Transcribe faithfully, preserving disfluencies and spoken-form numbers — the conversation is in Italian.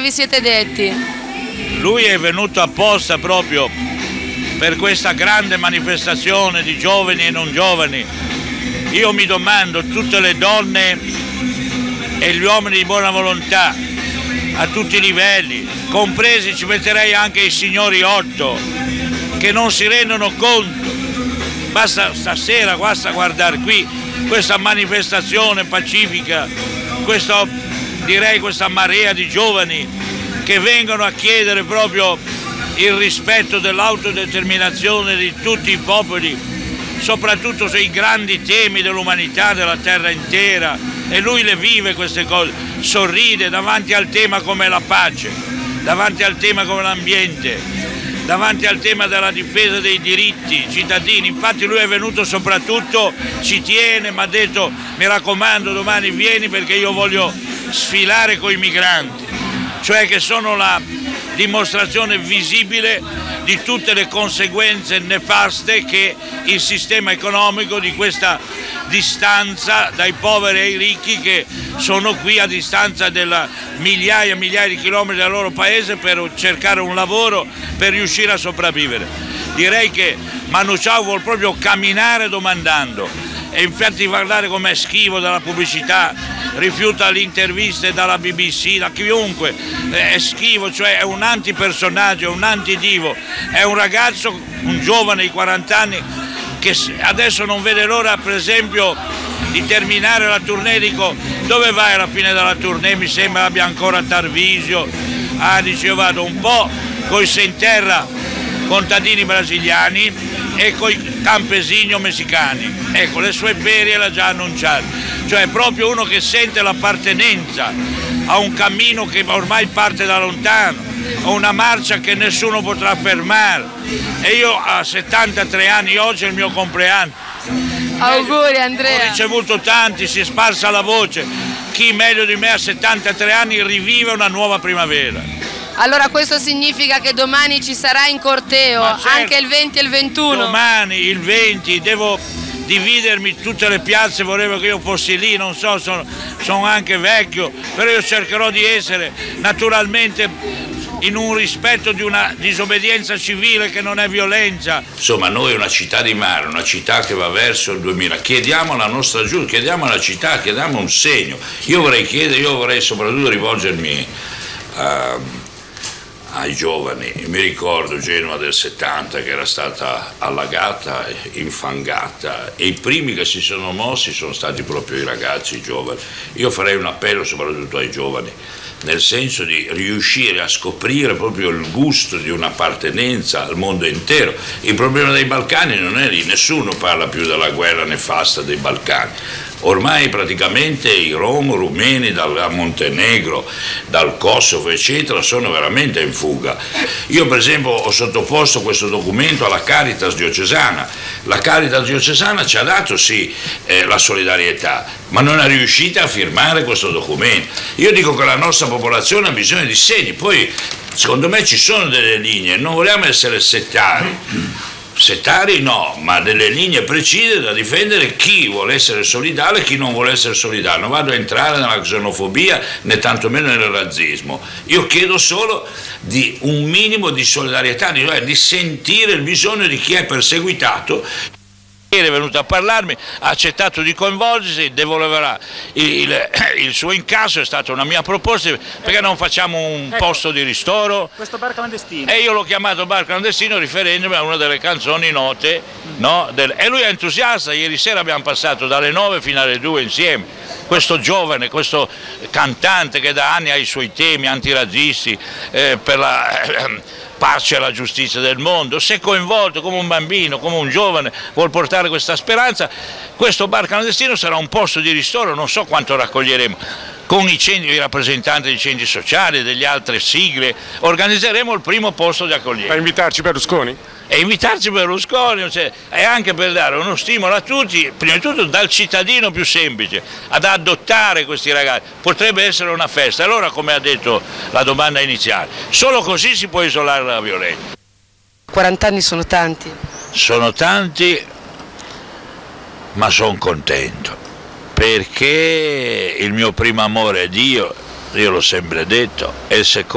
vi siete detti? Lui è venuto apposta proprio per questa grande manifestazione di giovani e non giovani. Io mi domando, tutte le donne e gli uomini di buona volontà, a tutti i livelli, compresi ci metterei anche i signori Otto, che non si rendono conto. Basta stasera, basta guardare qui questa manifestazione pacifica, questo, direi questa marea di giovani che vengono a chiedere proprio il rispetto dell'autodeterminazione di tutti i popoli, soprattutto sui grandi temi dell'umanità, della terra intera, e lui le vive queste cose, sorride davanti al tema come la pace, davanti al tema come l'ambiente, davanti al tema della difesa dei diritti cittadini. Infatti lui è venuto soprattutto, ci tiene, mi ha detto mi raccomando domani vieni perché io voglio sfilare con i migranti, cioè che sono la dimostrazione visibile di tutte le conseguenze nefaste che il sistema economico di questa distanza dai poveri ai ricchi, che sono qui a distanza della migliaia e migliaia di chilometri dal loro paese per cercare un lavoro, per riuscire a sopravvivere. Direi che Manu Chao vuol proprio camminare domandando, e infatti guardare com'è schivo dalla pubblicità, rifiuta le interviste dalla B B C, da chiunque, è schivo, cioè è un antipersonaggio, un antidivo, è un ragazzo, un giovane di quaranta anni che adesso non vede l'ora, per esempio, di terminare la tournée. Dico, dove vai alla fine della tournée? Mi sembra abbia ancora Tarvisio. Ah, dice, io vado un po' coi Senterra, contadini brasiliani, e coi campesini messicani. Ecco, le sue ferie l'ha già annunciato. Cioè è proprio uno che sente l'appartenenza a un cammino che ormai parte da lontano, a una marcia che nessuno potrà fermare. E io a settantatré anni, oggi è il mio compleanno. Auguri Andrea. Ho ricevuto tanti, si è sparsa la voce. Chi meglio di me a settantatré anni rivive una nuova primavera. Allora questo significa che domani ci sarà in corteo, certo, anche il venti e il ventuno? Domani, il venti, devo dividermi tutte le piazze, volevo che io fossi lì, non so, sono, sono anche vecchio, però io cercherò di essere naturalmente in un rispetto di una disobbedienza civile che non è violenza. Insomma, noi una città di mare, una città che va verso il duemila, chiediamo la nostra giunta, chiediamo alla città, chiediamo un segno. Io vorrei chiedere, io vorrei soprattutto rivolgermi a ai giovani. Mi ricordo Genova del settanta che era stata allagata, infangata, e i primi che si sono mossi sono stati proprio i ragazzi, i giovani. Io farei un appello soprattutto ai giovani, nel senso di riuscire a scoprire proprio il gusto di un'appartenenza al mondo intero. Il problema dei Balcani non è lì, nessuno parla più della guerra nefasta dei Balcani. Ormai praticamente i rom, rumeni dal Montenegro, dal Kosovo eccetera sono veramente in fuga. Io per esempio ho sottoposto questo documento alla Caritas diocesana. La Caritas diocesana ci ha dato sì eh, la solidarietà, ma non è riuscita a firmare questo documento. Io dico che la nostra popolazione ha bisogno di segni, poi secondo me ci sono delle linee, non vogliamo essere settari. Settari no, ma delle linee precise da difendere, chi vuole essere solidale e chi non vuole essere solidale. Non vado a entrare nella xenofobia né tantomeno nel razzismo. Io chiedo solo di un minimo di solidarietà, di, di sentire il bisogno di chi è perseguitato. Ieri è venuto a parlarmi, ha accettato di coinvolgersi, devolverà il, il, il suo incasso, è stata una mia proposta, perché non facciamo un ecco, posto di ristoro? Questo bar clandestino. E io l'ho chiamato bar clandestino riferendomi a una delle canzoni note, mm. no? Del, e lui è entusiasta, ieri sera abbiamo passato dalle nove fino alle due insieme. Questo giovane, questo cantante che da anni ha i suoi temi antirazzisti, eh, per la... Eh, pace e la giustizia del mondo, se coinvolto come un bambino, come un giovane, vuol portare questa speranza, questo bar clandestino sarà un posto di ristoro, non so quanto raccoglieremo, con i, centri, i rappresentanti dei centri sociali, delle altre sigle, organizzeremo il primo posto di accoglienza. A invitarci Berlusconi? E invitarci Berlusconi, cioè, è anche per dare uno stimolo a tutti, prima di tutto dal cittadino più semplice, ad adottare questi ragazzi. Potrebbe essere una festa. Allora, come ha detto la domanda iniziale, solo così si può isolare la violenza. quaranta anni sono tanti. Sono tanti, ma sono contento, perché il mio primo amore è Dio, io l'ho sempre detto, e il secondo